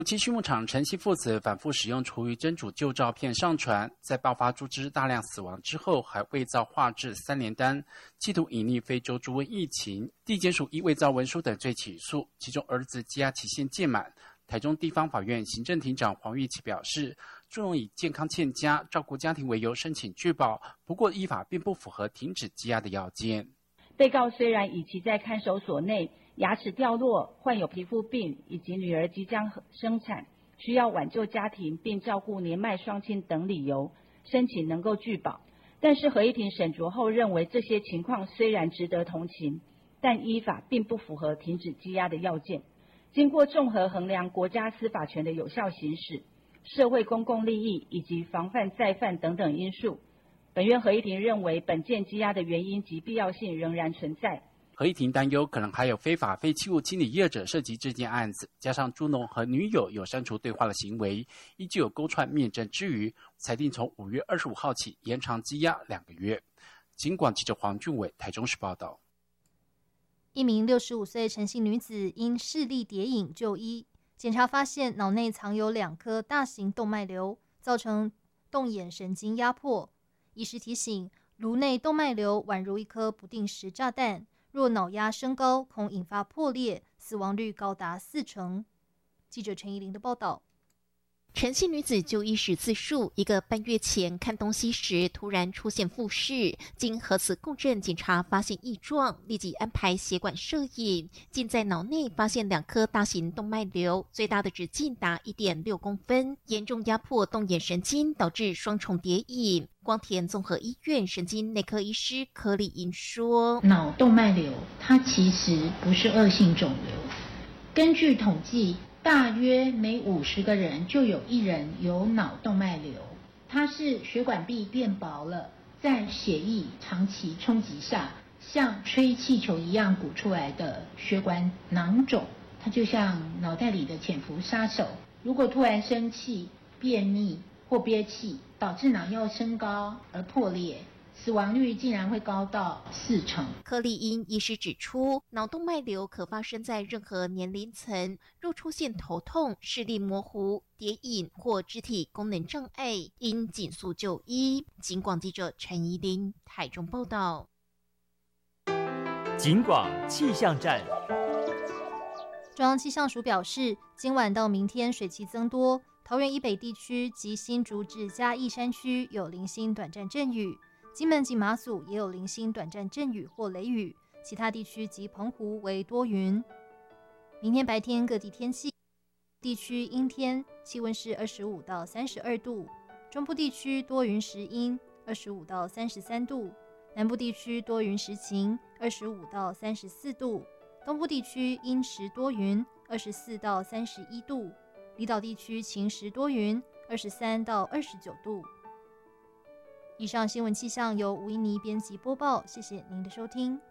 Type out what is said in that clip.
其畜牧场晨曦父子反复使用厨余蒸煮旧照片上传，在爆发猪只大量死亡之后，还伪造画质3连单，企图隐匿非洲猪瘟疫情。地检署依伪造文书等罪起诉，其中儿子羁押期限届满。台中地方法院行政庭长黄玉琪表示，朱荣以健康欠佳、照顾家庭为由申请拒保，不过依法并不符合停止羁押的要件。 被告虽然以其在看守所内牙齿掉落、患有皮肤病以及女儿即将生产，需要挽救家庭并照顾年迈双亲等理由，申请能够拒保，但是合议庭审酌后认为这些情况虽然值得同情，但依法并不符合停止羁押的要件。经过综合衡量国家司法权的有效行使、社会公共利益以及防范再犯等等因素，本院合议庭认为本件羁押的原因及必要性仍然存在。 合议庭担忧可能还有非法废弃物清理业者涉及这件案子，加上朱农和女友有删除对话的行为，依旧有勾串面证之余，裁定从5月25号起延长羁押2个月。警广记者黄俊伟台中市报道。 一名65岁陈姓女子因视力跌影就医，检查发现脑内藏有2颗大型动脉瘤，造成动眼神经压迫。医师提醒，颅内动脉瘤宛如一颗不定时炸弹，若脑压升高，恐引发破裂，死亡率高达40%。记者陈怡玲的报道。 陈姓女子就医时自述，1个半月前看东西时突然出现复视，经核磁共振检查发现异状，立即安排血管摄影，竟在脑内发现2颗大型动脉瘤，最大的直径达1.6公分，严重压迫动眼神经，导致双重跌影。光田综合医院神经内科医师柯丽英说：“ 脑动脉瘤它其实不是恶性肿瘤，根据统计，大约每50个人就有1人有脑动脉瘤，它是血管壁变薄了，在血液长期冲击下，像吹气球一样鼓出来的血管囊肿，它就像脑袋里的潜伏杀手。如果突然生气、便秘或憋气，导致脑药升高而破裂，死亡率竟然会高到40%。” 柯丽英医师指出，脑动脉瘤可发生在任何年龄层，若出现头痛、视力模糊、跌影或肢体功能障碍，应紧速就医。警广记者陈怡玲台中报道。 警广气象站。 中央气象署表示，今晚到明天水汽增多，桃园以北地区及新竹至嘉义山区有零星短暂阵雨，金门及马祖也有零星短暂阵雨或雷雨，其他地区及澎湖为多云。明天白天各地天气，地区阴天，气温是25到32度，中部地区多云时阴，25到33度，南部地区多云时晴，25到34度，东部地区阴时多云，24到31度，离岛地区晴时多云，23到29度。以上新闻气象由吴依妮编辑播报，谢谢您的收听。